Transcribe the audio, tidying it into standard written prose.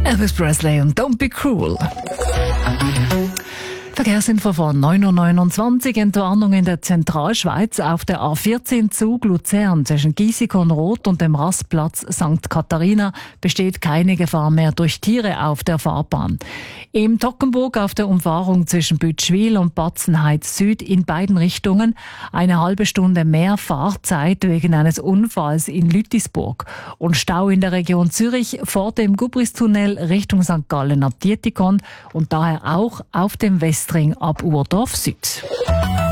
Elvis Presley und Don't Be Cruel. Verkehrsinfo von 9.29 Uhr. Entwarnung in der Zentralschweiz auf der A14 Zug Luzern zwischen Giessikon-Roth und dem Rastplatz St. Katharina besteht keine Gefahr mehr durch Tiere auf der Fahrbahn. Im Toggenburg auf der Umfahrung zwischen Bütschwil und Batzenheiz Süd in beiden Richtungen eine halbe Stunde mehr Fahrzeit wegen eines Unfalls in Lütisburg. Und Stau in der Region Zürich vor dem Gubristunnel Richtung St. Gallen ab Dietikon und daher auch auf dem Westring ab Urdorf Süd.